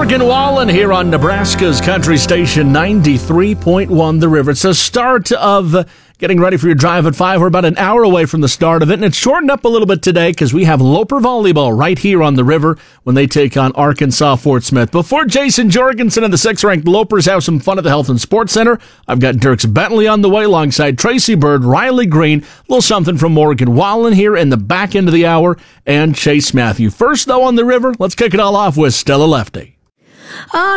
Morgan Wallen here on Nebraska's Country Station 93.1 The River. It's the start of getting ready for your drive at 5. We're about an hour away from the start of it, and it's shortened up a little bit today because we have Loper Volleyball right here on the river when they take on Arkansas Fort Smith. Before Jason Jorgensen and the 6th-ranked Lopers have some fun at the Health and Sports Center, I've got Dirks Bentley on the way alongside Tracy Bird, Riley Green, a little something from Morgan Wallen here in the back end of the hour, and Chase Matthew. First, though, on the river, let's kick it all off with Stella Lefty.